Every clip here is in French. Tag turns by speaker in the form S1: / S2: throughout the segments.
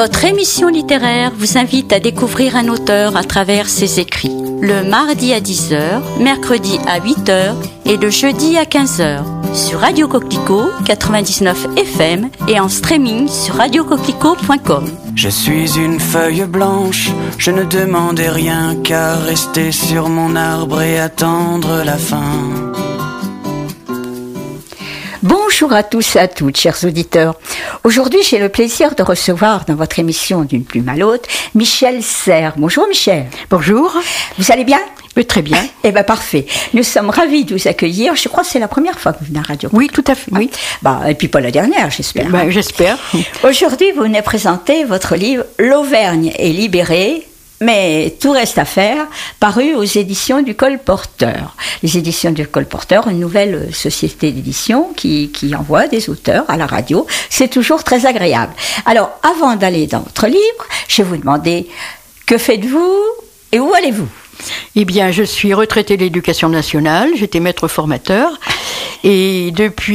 S1: Notre émission littéraire vous invite à découvrir un auteur à travers ses écrits. Le mardi à 10h, mercredi à 8h et le jeudi à 15h. Sur Radio Coquelicot 99 FM et en streaming sur radiocoquelicot.com.
S2: Je suis une feuille blanche, je ne demandais rien qu'à rester sur mon arbre et attendre la fin.
S3: Bonjour à tous et à toutes, chers auditeurs. Aujourd'hui, j'ai le plaisir de recevoir dans votre émission D'une plume à l'autre, Michel Serres. Bonjour Michel.
S4: Bonjour.
S3: Vous allez bien ?
S4: Oui, très bien.
S3: Eh bien, parfait. Nous sommes ravis de vous accueillir. Je crois que c'est la première fois que vous venez à Radio.
S4: Oui, tout à fait, oui.
S3: Et puis pas la dernière, j'espère.
S4: J'espère.
S3: Aujourd'hui, vous venez présenter votre livre « L'Auvergne est libérée ». Mais tout reste à faire, paru aux éditions du Colporteur. Les éditions du Colporteur, une nouvelle société d'édition qui envoie des auteurs à la radio. C'est toujours très agréable. Alors, avant d'aller dans votre livre, je vais vous demander, que faites-vous et où allez-vous ?
S4: Eh bien, je suis retraitée de l'Éducation nationale, j'étais maître formateur, et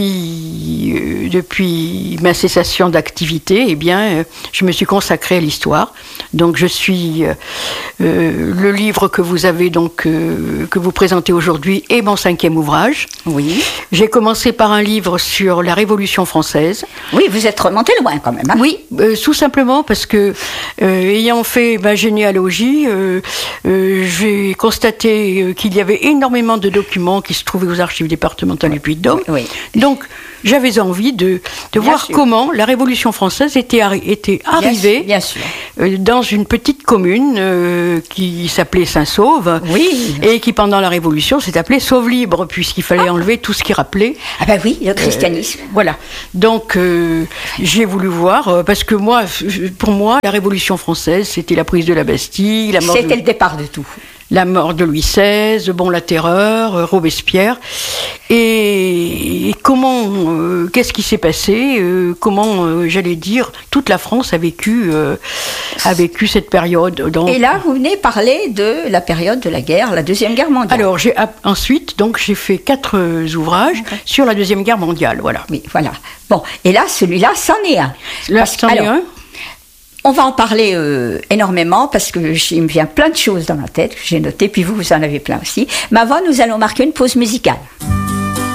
S4: depuis ma cessation d'activité, eh bien, je me suis consacrée à l'histoire. Donc, je suis le livre que vous avez que vous présentez aujourd'hui est mon 5e ouvrage.
S3: Oui.
S4: J'ai commencé par un livre sur la Révolution française.
S3: Oui, vous êtes remonté loin quand même. Hein ?
S4: Oui, tout simplement parce que ayant fait ma généalogie, j'ai constaté qu'il y avait énormément de documents qui se trouvaient aux archives départementales du Puy-de-Dôme.
S3: Oui.
S4: Donc, j'avais envie de voir comment la Révolution française était arrivée
S3: bien sûr.
S4: Dans une petite commune qui s'appelait Saint-Sauve, et qui, pendant la Révolution, s'est appelée Sauve-Libre, puisqu'il fallait enlever tout ce qui rappelait...
S3: Ah ben oui, le christianisme.
S4: Voilà. Donc, j'ai voulu voir, parce que pour moi, la Révolution française, c'était la prise de la Bastille, la mort
S3: C'était le départ de tout.
S4: La mort de Louis XVI, la Terreur, Robespierre, et comment, qu'est-ce qui s'est passé, comment, j'allais dire, toute la France a vécu cette période.
S3: Et là, vous venez parler de la période de la guerre, la Deuxième Guerre mondiale.
S4: Alors, ensuite, j'ai fait 4 ouvrages sur la Deuxième Guerre mondiale, voilà.
S3: Oui, voilà. Bon, et là, celui-là, c'en est un.
S4: Un.
S3: On va en parler énormément parce que il me vient plein de choses dans la tête que j'ai notées, puis vous en avez plein aussi. Mais avant, nous allons marquer une pause musicale.